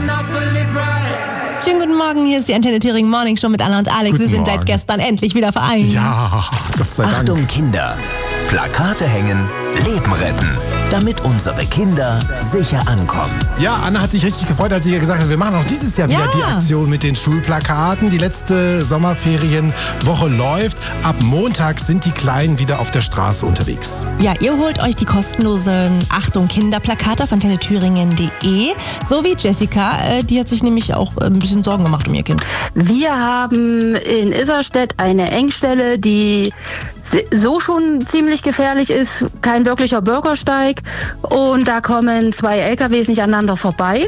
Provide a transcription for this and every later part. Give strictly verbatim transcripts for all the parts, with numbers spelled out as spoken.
Schönen guten Morgen, hier ist die Antenne Thüringen Morning Show mit Anna und Alex. Guten Wir sind Morgen. seit gestern endlich wieder vereint. Ja, Gott sei Dank. Achtung Kinder, Plakate hängen, Leben retten, damit unsere Kinder sicher ankommen. Ja, Anna hat sich richtig gefreut, als sie ja gesagt hat, wir machen auch dieses Jahr wieder Ja. die Aktion mit den Schulplakaten. Die letzte Sommerferienwoche läuft. Ab Montag sind die Kleinen wieder auf der Straße unterwegs. Ja, ihr holt euch die kostenlosen Achtung Kinderplakate auf antenne thüringen punkt de. So wie Jessica, äh, die hat sich nämlich auch äh, ein bisschen Sorgen gemacht um ihr Kind. Wir haben in Isarstedt eine Engstelle, die so schon ziemlich gefährlich ist, kein wirklicher Bürgersteig, und da kommen zwei L K Ws nicht aneinander vorbei,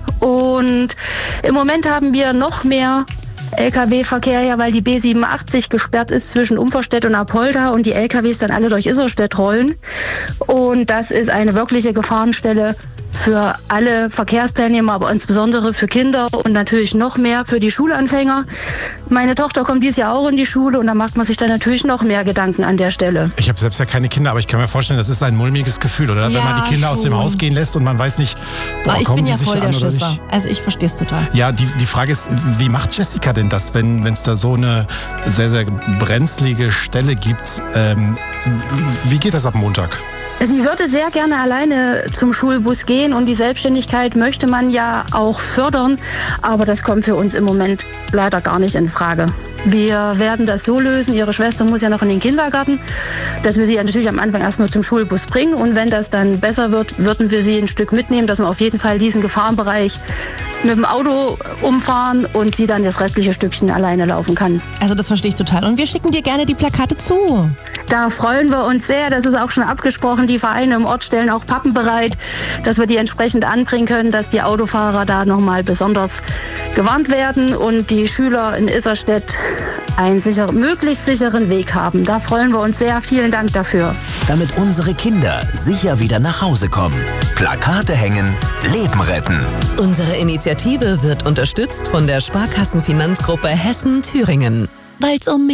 und im Moment haben wir noch mehr L K W-Verkehr, ja, weil die B siebenundachtzig gesperrt ist zwischen Umverstedt und Apolda und die L K Ws dann alle durch Isarstedt rollen, und das ist eine wirkliche Gefahrenstelle für alle Verkehrsteilnehmer, aber insbesondere für Kinder und natürlich noch mehr für die Schulanfänger. Meine Tochter kommt dieses Jahr auch in die Schule, und da macht man sich dann natürlich noch mehr Gedanken an der Stelle. Ich habe selbst ja keine Kinder, aber ich kann mir vorstellen, das ist ein mulmiges Gefühl, oder? Wenn Ja, man die Kinder aus dem schon. Haus gehen lässt und man weiß nicht, boah, Aber ich kommen bin ja die sich voll an der oder Schisser. nicht? Also ich verstehe es total. Ja, die, die Frage ist, wie macht Jessica denn das, wenn es da so eine sehr, sehr brenzlige Stelle gibt? Ähm, wie geht das ab Montag? Sie würde sehr gerne alleine zum Schulbus gehen, und die Selbstständigkeit möchte man ja auch fördern, aber das kommt für uns im Moment leider gar nicht in Frage. Wir werden das so lösen, ihre Schwester muss ja noch in den Kindergarten, dass wir sie natürlich am Anfang erstmal zum Schulbus bringen, und wenn das dann besser wird, würden wir sie ein Stück mitnehmen, dass wir auf jeden Fall diesen Gefahrenbereich mit dem Auto umfahren und sie dann das restliche Stückchen alleine laufen kann. Also das verstehe ich total. Und wir schicken dir gerne die Plakate zu. Da freuen wir uns sehr, das ist auch schon abgesprochen. Die Vereine im Ort stellen auch Pappen bereit, dass wir die entsprechend anbringen können, dass die Autofahrer da nochmal besonders gewarnt werden und die Schüler in Isarstedt einen sicher, möglichst sicheren Weg haben. Da freuen wir uns sehr. Vielen Dank dafür. Damit unsere Kinder sicher wieder nach Hause kommen. Plakate hängen, Leben retten. Unsere Initiative wird unterstützt von der Sparkassenfinanzgruppe Hessen-Thüringen. Weil's um